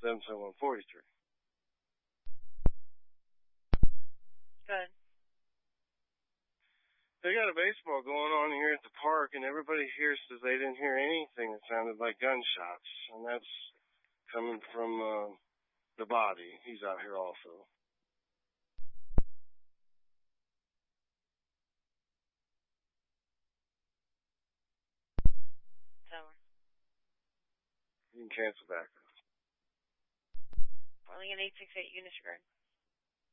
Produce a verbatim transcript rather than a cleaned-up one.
seven seven one four three. Good. They got a baseball going on here at the park, and everybody here says they didn't hear anything that sounded like gunshots, and that's coming from uh, the body. He's out here also. Tower. You can cancel back. Calling in eight six eight Unisgrid.